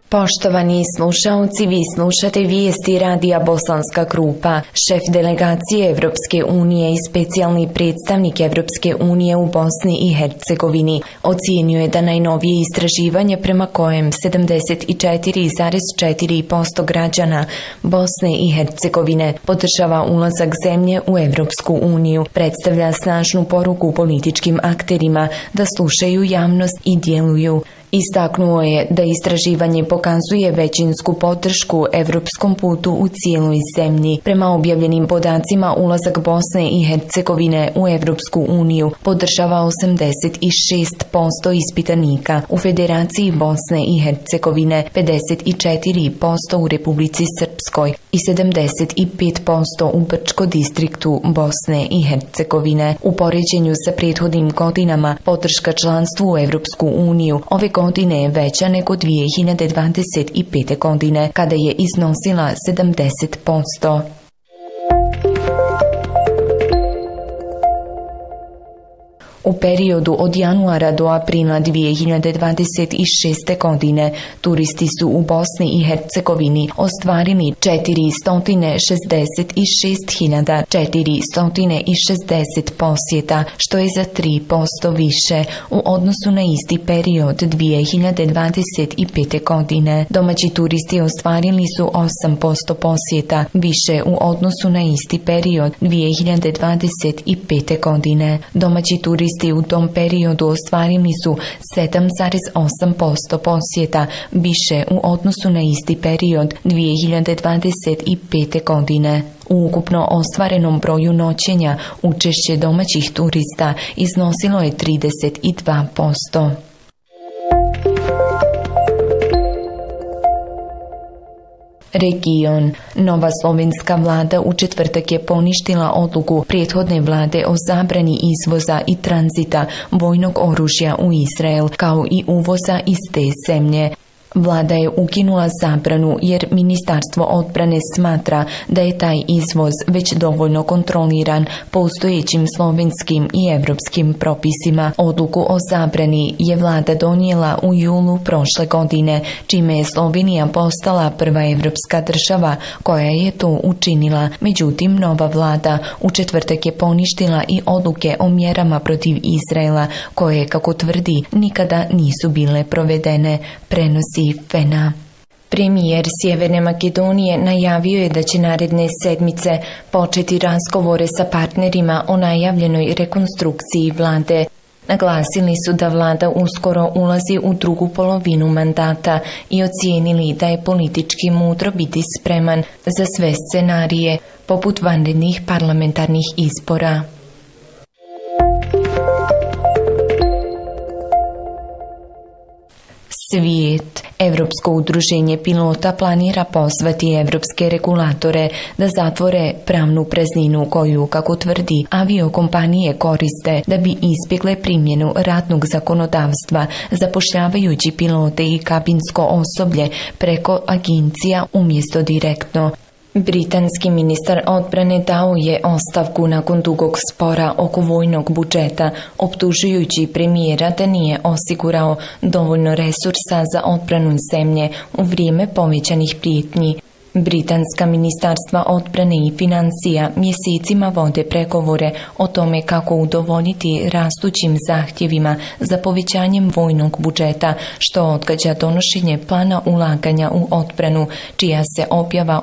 Poštovani slušaoci, vi slušate vijesti radija Bosanska Krupa. Šef delegacije Evropske unije i specijalni predstavnik Evropske unije u Bosni i Hercegovini ocijenio je da najnovije istraživanje prema kojem 74,4% građana Bosne i Hercegovine podržava ulazak zemlje u Evropsku uniju predstavlja snažnu poruku političkim akterima da slušaju javnost i djeluju. Istaknuo je da istraživanje pokazuje većinsku podršku evropskom putu u cijeloj zemlji. Prema objavljenim podacima, ulazak Bosne i Hercegovine u Evropsku uniju podržava 86% ispitanika, u Federaciji Bosne i Hercegovine 54% u Republici Srpskoj i 75% u Brčko distriktu Bosne i Hercegovine. U poređenju sa prethodnim godinama, podrška članstvu u Evropsku uniju ove godine je veća nego 2025. godine, kada je iznosila 70%. U periodu od januara do aprila 2026. godine turisti su u Bosni i Hercegovini ostvarili 486.460 posjeta, što je za 3% više u odnosu na isti period 2025. godine. Domaći turisti ostvarili su 8% posjeta više u odnosu na isti period 2025. godine. Domaći turisti u tom periodu ostvarili su 7,8% posjeta više u odnosu na isti period 2025. godine. U ukupno ostvarenom broju noćenja učešće domaćih turista iznosilo je 32%. Region. Nova slovenska vlada u četvrtak je poništila odluku prethodne vlade o zabrani izvoza i tranzita vojnog oružja u Izrael, kao i uvoza iz te zemlje. Vlada je ukinula zabranu jer Ministarstvo odbrane smatra da je taj izvoz već dovoljno kontroliran postojećim slovenskim i evropskim propisima. Odluku o zabrani je vlada donijela u julu prošle godine, čime je Slovenija postala prva evropska država koja je to učinila. Međutim, nova vlada u četvrtak je poništila i odluke o mjerama protiv Izraela, koje, kako tvrdi, nikada nisu bile provedene, prenosi Fena. Premijer Sjeverne Makedonije najavio je da će naredne sedmice početi razgovore sa partnerima o najavljenoj rekonstrukciji vlade. Naglasili su da vlada uskoro ulazi u drugu polovinu mandata i ocijenili da je politički mudro biti spreman za sve scenarije, poput vanrednih parlamentarnih izbora. Svijet. Evropsko udruženje pilota planira pozvati evropske regulatore da zatvore pravnu prazninu koju, kako tvrdi, aviokompanije koriste da bi izbjegle primjenu radnog zakonodavstva, zapošljavajući pilote i kabinsko osoblje preko agencija umjesto direktno. Britanski ministar odbrane dao je ostavku nakon dugog spora oko vojnog budžeta, optužujući premijera da nije osigurao dovoljno resursa za odbranu zemlje u vrijeme povećanih prijetnji. Britanska ministarstva odbrane i financija mjesecima vode pregovore o tome kako udovoljiti rastućim zahtjevima za povećanjem vojnog budžeta, što odgađa donošenje plana ulaganja u odbranu, čija se objava